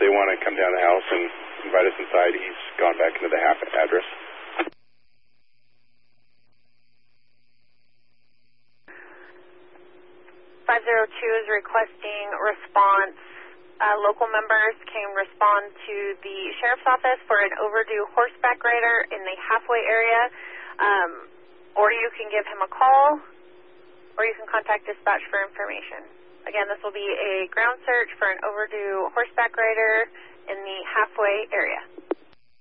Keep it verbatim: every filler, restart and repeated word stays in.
they want to come down the house and invite us inside, he's gone back into the half address. five zero two is requesting response. Uh, local members can respond to the sheriff's office for an overdue horseback rider in the halfway area, um, or you can give him a call, or you can contact dispatch for information. Again, this will be a ground search for an overdue horseback rider in the halfway area.